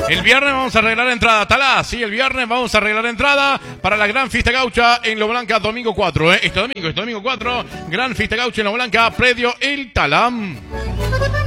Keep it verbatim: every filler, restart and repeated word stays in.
El viernes vamos a arreglar entrada, Talá. Sí, el viernes vamos a arreglar entrada para la Gran Fiesta Gaucha en Lo Blanca, domingo cuatro, ¿eh? Este domingo, este domingo cuatro, Gran Fiesta Gaucha en Lo Blanca, predio El Talam.